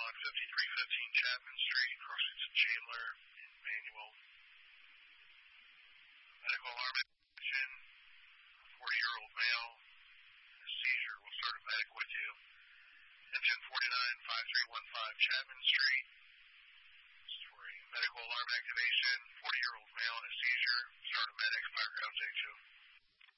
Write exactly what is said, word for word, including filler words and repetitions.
on fifty-three fifteen Chapman Street, crossing to Chandler and Manual. Medical alarm action, forty-year-old male, a seizure. We'll start a medic with you. Engine forty-nine five three one five Chapman Street. Medical alarm activation, forty-year-old male in a seizure. Start a medic, fire code J two.